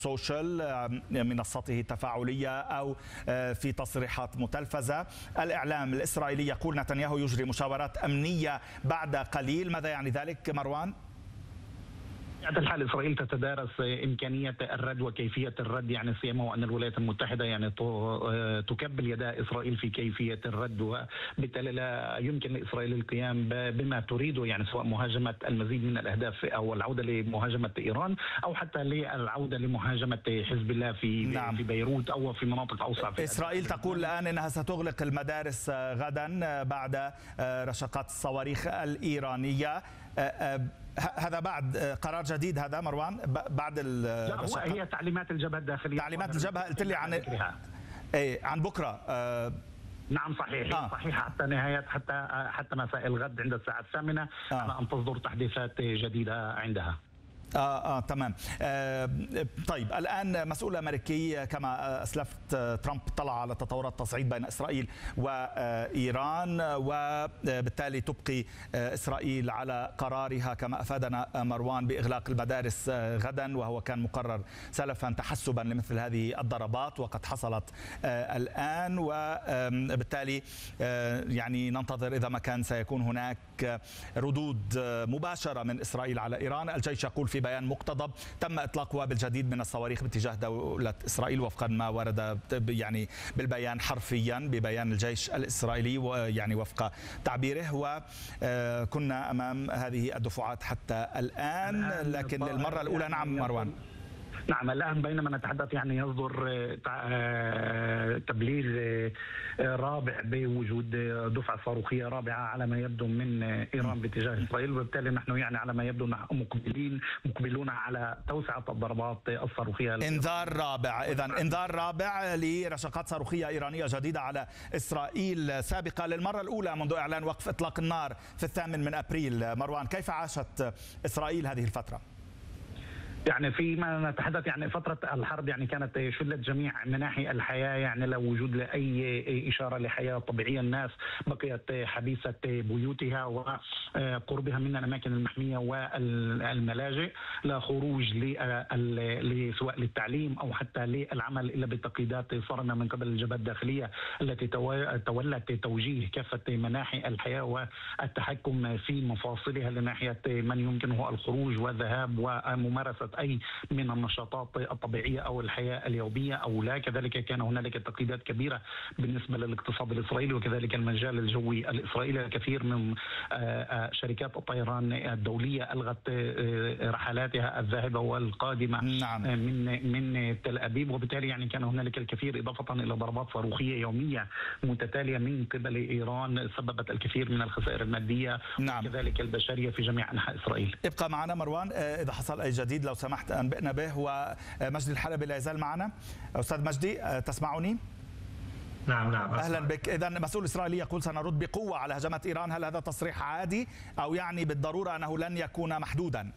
سوشيال منصته التفاعلية أو في تصريحات متلفزة. الإعلام الإسرائيلي يقول نتنياهو يجري مشاورات أمنية بعد قليل. ماذا يعني ذلك مروان؟ بطبيعة الحال إسرائيل تتدارس إمكانية الرد وكيفية الرد، يعني سيما وأن الولايات المتحدة يعني تكبل يدا إسرائيل في كيفية الرد، وبالتالي لا يمكن لإسرائيل القيام بما تريده، يعني سواء مهاجمة المزيد من الأهداف أو العودة لمهاجمة إيران أو حتى للعودة لمهاجمة حزب الله في بيروت أو في مناطق أوسع. في إسرائيل تقول الآن أنها ستغلق المدارس غدا بعد رشقات الصواريخ الإيرانية. هذا بعد قرار جديد هذا مروان بعد هي تعليمات الجبهة الداخلية. تعليمات الجبهة قلت لي عن بكرة. نعم صحيح. صحيح حتى نهاية حتى مساء الغد عند الساعة 8 على أن تصدر تحديثات جديدة عندها. تمام. طيب الآن مسؤول أمريكي كما أسلفت ترامب طلع على تطورات التصعيد بين إسرائيل وإيران، وبالتالي تبقي إسرائيل على قرارها كما أفادنا مروان بإغلاق المدارس غدا، وهو كان مقرر سلفا تحسبا لمثل هذه الضربات وقد حصلت الآن، وبالتالي يعني ننتظر إذا ما كان سيكون هناك ردود مباشرة من إسرائيل على إيران. الجيش يقول في بيان مقتضب تم إطلاق وابل جديد من الصواريخ باتجاه دولة إسرائيل وفقا ما ورد يعني بالبيان حرفيا ببيان الجيش الإسرائيلي، ويعني وفق تعبيره، وكنا أمام هذه الدفعات حتى الآن. لكن للمرة الأولى نعم مروان. نعم الآن بينما نتحدث يعني يصدر تبليغ رابع بوجود دفعة صاروخية رابعة على ما يبدو من إيران باتجاه إسرائيل، وبالتالي نحن يعني على ما يبدو مقبلون على توسعة الضربات الصاروخية. انذار رابع، إذن انذار رابع لرشقات صاروخية إيرانية جديدة على إسرائيل سابقة للمرة الأولى منذ إعلان وقف إطلاق النار في 8 أبريل. مروان، كيف عاشت إسرائيل هذه الفترة؟ يعني فيما نتحدث يعني فترة الحرب يعني كانت شلت جميع مناحي الحياة، يعني لا وجود لأي إشارة لحياة طبيعية. الناس بقيت حبيسة بيوتها وقربها من الأماكن المحمية والملاجئ، لا خروج سواء للتعليم أو حتى للعمل إلا بتقييدات صارمة من قبل الجبهة الداخلية التي تولت توجيه كافة مناحي الحياة والتحكم في مفاصلها لناحية من يمكنه الخروج والذهاب وممارسة أي من النشاطات الطبيعية أو الحياة اليومية أو لا. كذلك كان هنالك تقييدات كبيرة بالنسبة للاقتصاد الإسرائيلي وكذلك المجال الجوي الإسرائيلي. الكثير من شركات الطيران الدولية ألغت رحلاتها الذاهبة والقادمة من تل أبيب، وبالتالي يعني كان هنالك الكثير إضافة إلى ضربات صاروخية يومية متتالية من قبل إيران سببت الكثير من الخسائر المادية وكذلك البشرية في جميع أنحاء إسرائيل. ابقى معنا مروان، إذا حصل أي جديد لو سمحت أنبئنا به. ومجدي الحلبي لا يزال معنا. أستاذ مجدي تسمعني؟ نعم أهلا بك. إذا مسؤول إسرائيلي يقول سنرد بقوة على هجمات إيران، هل هذا تصريح عادي أو يعني بالضرورة أنه لن يكون محدودا؟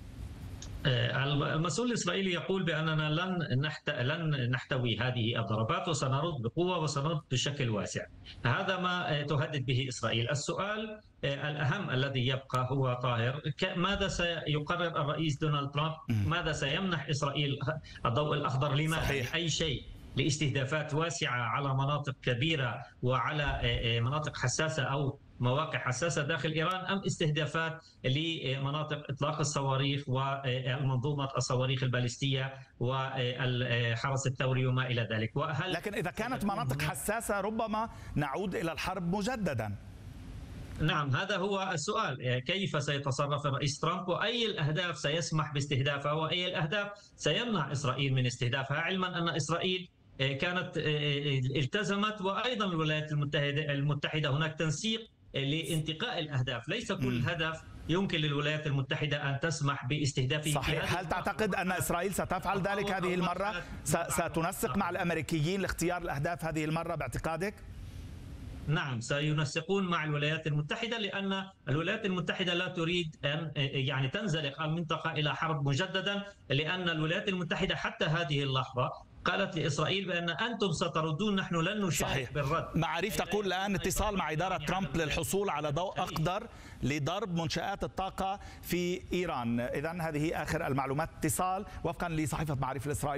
المسؤول الإسرائيلي يقول بأننا لن نحتوي هذه الضربات وسنرد بقوة وسنرد بشكل واسع. هذا ما تهدد به إسرائيل. السؤال الأهم الذي يبقى هو طاهر، ماذا سيقرر الرئيس دونالد ترامب؟ ماذا سيمنح إسرائيل الضوء الأخضر؟ لماذا؟ أي شيء لاستهدافات واسعة على مناطق كبيرة وعلى مناطق حساسة أو مواقع حساسة داخل إيران، أم استهدافات لمناطق إطلاق الصواريخ والمنظومة الصواريخ البالستية والحرس الثوري وما إلى ذلك؟ لكن إذا كانت مناطق حساسة ربما نعود إلى الحرب مجددا. نعم هذا هو السؤال، كيف سيتصرف الرئيس ترامب وأي الأهداف سيسمح باستهدافها وأي الأهداف سيمنع إسرائيل من استهدافها، علما أن إسرائيل كانت التزمت وأيضا الولايات المتحدة هناك تنسيق لانتقاء للأهداف. ليس كل هدف يمكن للولايات المتحدة أن تسمح باستهدافه. صحيح. هل تعتقد أن إسرائيل ستفعل ذلك هذه المرة؟ ستنسق مع الأمريكيين لاختيار الأهداف هذه المرة باعتقادك؟ نعم سينسقون مع الولايات المتحدة، لأن الولايات المتحدة لا تريد أن يعني تنزلق المنطقة إلى حرب مجددا، لأن الولايات المتحدة حتى هذه اللحظة قالت لإسرائيل بأن أنتم ستردون، نحن لن نشارك بالرد. معاريف تقول الآن اتصال مع إدارة ترامب للحصول على ضوء أخضر لضرب منشآت الطاقة في إيران. إذن هذه آخر المعلومات. اتصال وفقا لصحيفة معاريف الإسرائيلية